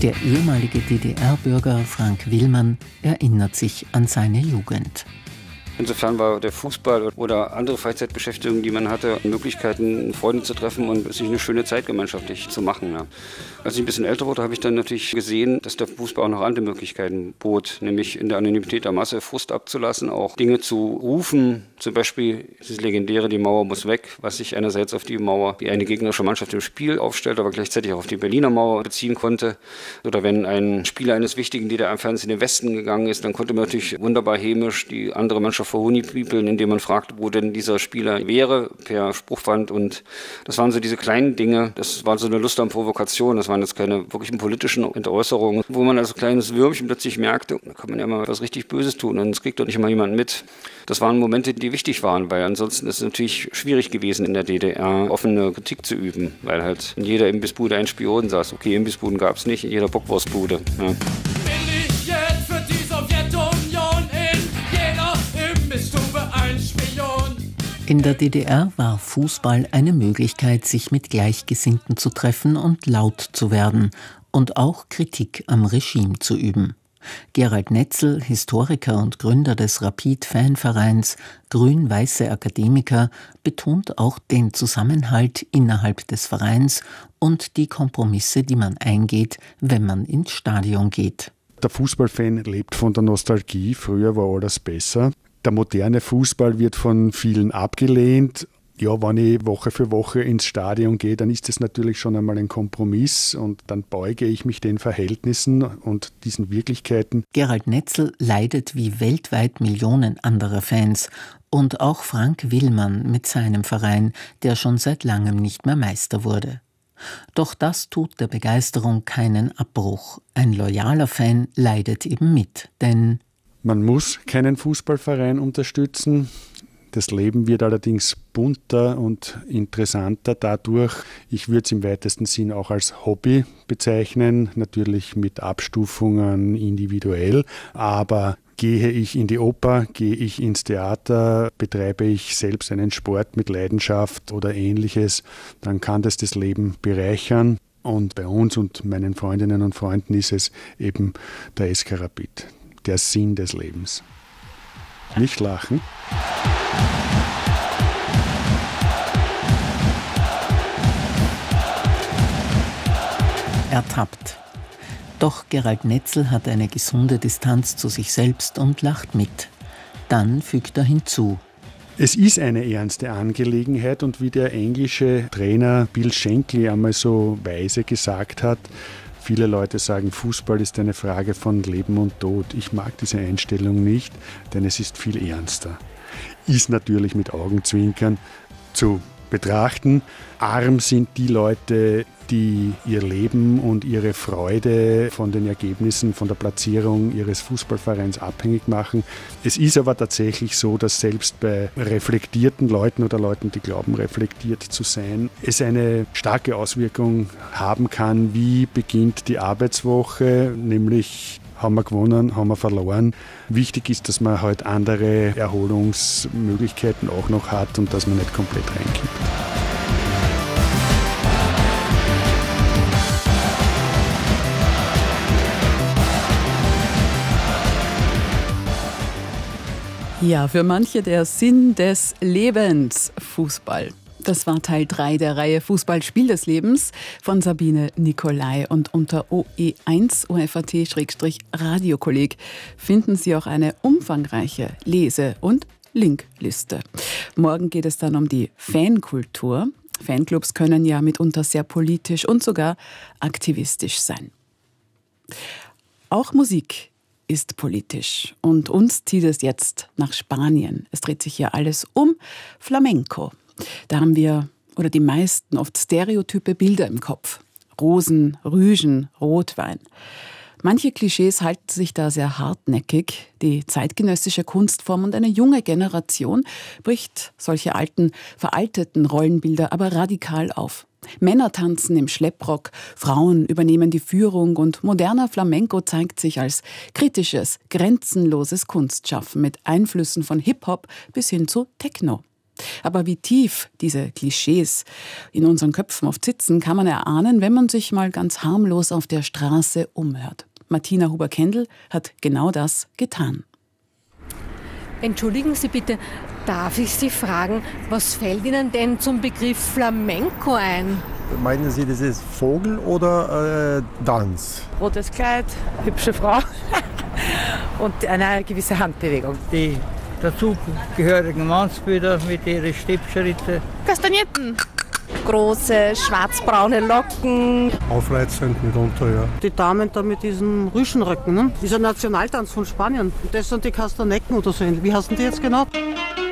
Der ehemalige DDR-Bürger Frank Willmann erinnert sich an seine Jugend. Insofern war der Fußball oder andere Freizeitbeschäftigungen, die man hatte, Möglichkeiten, Freunde zu treffen und sich eine schöne Zeit gemeinschaftlich zu machen. Ja. Als ich ein bisschen älter wurde, habe ich dann natürlich gesehen, dass der Fußball auch noch andere Möglichkeiten bot, nämlich in der Anonymität der Masse Frust abzulassen, auch Dinge zu rufen. Zum Beispiel dieses legendäre "Die Mauer muss weg", was sich einerseits auf die Mauer, die eine gegnerische Mannschaft im Spiel aufstellt, aber gleichzeitig auch auf die Berliner Mauer beziehen konnte. Oder wenn ein Spieler eines wichtigen DDR-Fernsehens in den Westen gegangen ist, dann konnte man natürlich wunderbar hämisch die andere Mannschaft verhonigpiepen, indem man fragt, wo denn dieser Spieler wäre, per Spruchband. Und das waren so diese kleinen Dinge, das war so eine Lust an Provokation, das waren jetzt keine wirklichen politischen Entäußerungen, wo man als kleines Würmchen plötzlich merkte, da kann man ja mal was richtig Böses tun und es kriegt doch nicht mal jemand mit. Das waren Momente, die wichtig waren, weil ansonsten ist es natürlich schwierig gewesen, in der DDR offene Kritik zu üben, weil halt in jeder Imbissbude ein Spion saß. Okay, Imbissbuden gab es nicht, in jeder Bockwurstbude. Ja. In der DDR war Fußball eine Möglichkeit, sich mit Gleichgesinnten zu treffen und laut zu werden und auch Kritik am Regime zu üben. Gerald Netzel, Historiker und Gründer des Rapid-Fanvereins Grün-Weiße Akademiker, betont auch den Zusammenhalt innerhalb des Vereins und die Kompromisse, die man eingeht, wenn man ins Stadion geht. Der Fußballfan lebt von der Nostalgie. Früher war alles besser. Der moderne Fußball wird von vielen abgelehnt. Ja, wenn ich Woche für Woche ins Stadion gehe, dann ist das natürlich schon einmal ein Kompromiss und dann beuge ich mich den Verhältnissen und diesen Wirklichkeiten. Gerald Netzel leidet wie weltweit Millionen anderer Fans und auch Frank Willmann mit seinem Verein, der schon seit langem nicht mehr Meister wurde. Doch das tut der Begeisterung keinen Abbruch. Ein loyaler Fan leidet eben mit, denn man muss keinen Fußballverein unterstützen. Das Leben wird allerdings bunter und interessanter dadurch. Ich würde es im weitesten Sinn auch als Hobby bezeichnen, natürlich mit Abstufungen individuell. Aber gehe ich in die Oper, gehe ich ins Theater, betreibe ich selbst einen Sport mit Leidenschaft oder Ähnliches, dann kann das Leben bereichern. Und bei uns und meinen Freundinnen und Freunden ist es eben der SK Rapid. Der Sinn des Lebens. Nicht lachen. Ertappt. Doch Gerald Netzel hat eine gesunde Distanz zu sich selbst und lacht mit. Dann fügt er hinzu: Es ist eine ernste Angelegenheit und wie der englische Trainer Bill Shankly einmal so weise gesagt hat, viele Leute sagen, Fußball ist eine Frage von Leben und Tod. Ich mag diese Einstellung nicht, denn es ist viel ernster. Ist natürlich mit Augenzwinkern zu betrachten. Arm sind die Leute, die ihr Leben und ihre Freude von den Ergebnissen, von der Platzierung ihres Fußballvereins abhängig machen. Es ist aber tatsächlich so, dass selbst bei reflektierten Leuten oder Leuten, die glauben, reflektiert zu sein, es eine starke Auswirkung haben kann, wie beginnt die Arbeitswoche, nämlich haben wir gewonnen, haben wir verloren. Wichtig ist, dass man halt andere Erholungsmöglichkeiten auch noch hat und dass man nicht komplett reinkippt. Ja, für manche der Sinn des Lebens, Fußball. Das war Teil 3 der Reihe Fußball Spiel des Lebens von Sabine Nicolai. Und unter OE1 OFAT-Radiokolleg finden Sie auch eine umfangreiche Lese- und Linkliste. Morgen geht es dann um die Fankultur. Fanclubs können ja mitunter sehr politisch und sogar aktivistisch sein. Auch Musik ist politisch und uns zieht es jetzt nach Spanien. Es dreht sich hier alles um Flamenco. Da haben wir, oder die meisten, oft stereotype Bilder im Kopf. Rosen, Rügen, Rotwein. Manche Klischees halten sich da sehr hartnäckig. Die zeitgenössische Kunstform und eine junge Generation bricht solche alten, veralteten Rollenbilder aber radikal auf. Männer tanzen im Schlepprock, Frauen übernehmen die Führung und moderner Flamenco zeigt sich als kritisches, grenzenloses Kunstschaffen mit Einflüssen von Hip-Hop bis hin zu Techno. Aber wie tief diese Klischees in unseren Köpfen oft sitzen, kann man erahnen, wenn man sich mal ganz harmlos auf der Straße umhört. Martina Huber-Kendl hat genau das getan. Entschuldigen Sie bitte, darf ich Sie fragen, was fällt Ihnen denn zum Begriff Flamenco ein? Meinen Sie, das ist Vogel oder Tanz? Rotes Kleid, hübsche Frau und eine gewisse Handbewegung. Die dazugehörigen Mannsbilder mit ihren Stippschritte. Kastagnetten. Große, schwarzbraune Locken. Aufreizend mitunter, ja. Die Damen da mit diesem Rüschenröcken, ne? Dieser Nationaltanz von Spanien. Das sind die Kastanecken oder so. Wie heißen die jetzt genau?